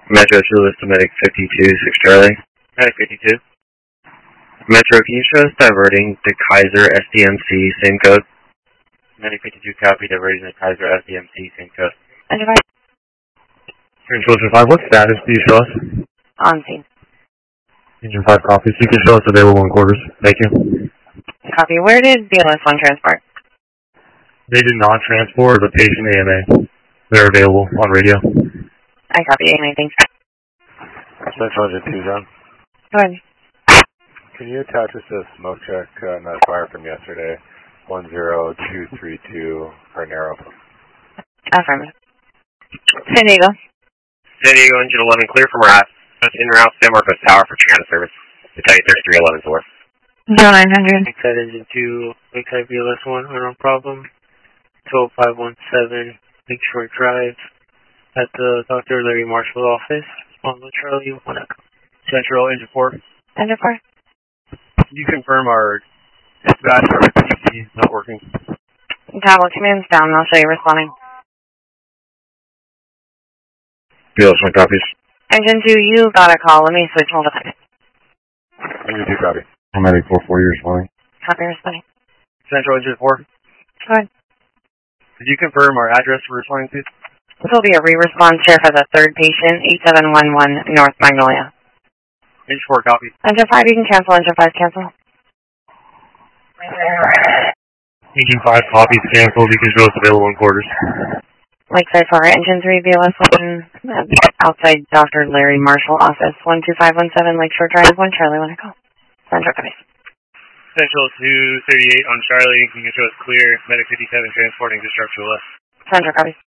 Metro to list to Medic 52, 6 Charlie. Medic 52. Metro, can you show us diverting to Kaiser SDMC, same code? Medic 52 copy, diverting to Kaiser SDMC, same code. Engine 5. Engine 5, what status do you show us? On scene. Engine 5 copy, so you can show us available in quarters. Thank you. Copy. Where did BLS 1 transport? They did not transport the patient AMA. They're available on radio. I copy. AMA, thanks. Central Engine 2, John. Go ahead. Can you attach us to smoke check on that fire from yesterday? 10232 for Narrow. Affirmative. San Diego. San Diego, engine 11, clear from RAS. In route, San Marcos Tower for transit service. Detect 3311 source. Joe 900. Lakeside Engine 2, Lakeside BLS 1, no problem. 12517, Lakeshore Drive, at the Dr. Larry Marshall office, on the Charlie 1 Echo. Central Engine 4. Engine 4. Can you confirm our dispatch or PC is not working? Tablet command's down, I'll show you responding. BLS 1 copies. Engine 2, you got a call. Let me switch. Hold on a second. Engine 2 copy. I'm Medic 44 years morning. Copy responding. Central Engine 4. Go ahead. Could you confirm our address for responding to? This will be a re-response here for the third patient, 8711 North Magnolia. Engine 4 copy. Engine 5, you can cancel. Engine 5, cancel. Engine 5 copies canceled. You can show us available in quarters. Lakeside 4, Engine 3, BLS 1, outside Dr. Larry Marshall office, 12517 Lakeshore Drive, 1 Charlie, 1 Echo. Central copies. Central 238 on Charlie, you can show us clear. Medic 57 transporting to structural left. Central copies.